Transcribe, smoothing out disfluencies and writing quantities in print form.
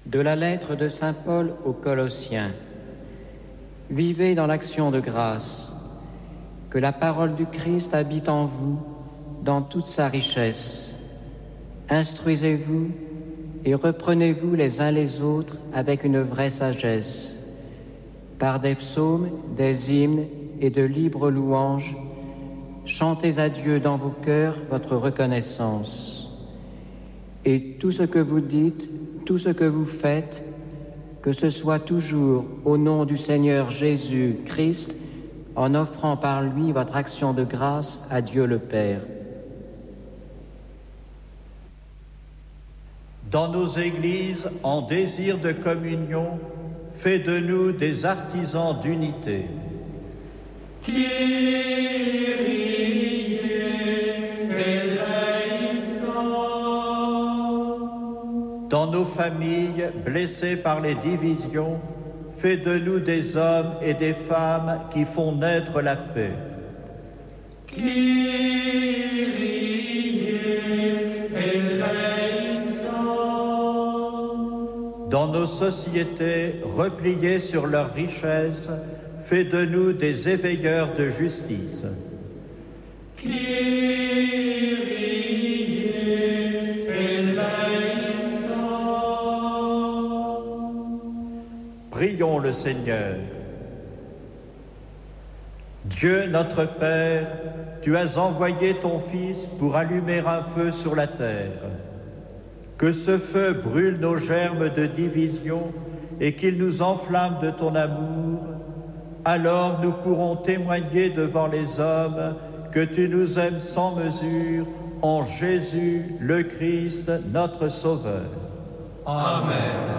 De la lettre de saint Paul aux Colossiens. Vivez dans l'action de grâce, que la parole du Christ habite en vous dans toute sa richesse. Instruisez-vous et reprenez-vous les uns les autres avec une vraie sagesse, par des psaumes, des hymnes et de libres louanges. Chantez à Dieu dans vos cœurs votre reconnaissance. Et tout ce que vous dites, tout ce que vous faites, que ce soit toujours au nom du Seigneur Jésus-Christ, en offrant par lui votre action de grâce à Dieu le Père. Dans nos églises, en désir de communion, fais de nous des artisans d'unité. Dans nos familles, blessées par les divisions, fais de nous des hommes et des femmes qui font naître la paix. Dans nos sociétés, repliées sur leurs richesses, fais de nous des éveilleurs de justice. Prions le Seigneur. Dieu notre Père, tu as envoyé ton Fils pour allumer un feu sur la terre. Que ce feu brûle nos germes de division et qu'il nous enflamme de ton amour. Alors nous pourrons témoigner devant les hommes que tu nous aimes sans mesure, en Jésus le Christ, notre Sauveur. Amen.